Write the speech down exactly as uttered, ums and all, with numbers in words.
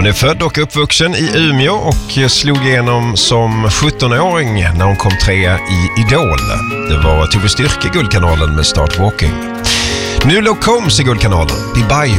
Hon är född och uppvuxen i Umeå och slog igenom som sjuttonåring när hon kom trea i Idol. Det var Tove Styrke i Guldkanalen med Start Walking. Nu låg Combs i Guldkanalen, Be By You.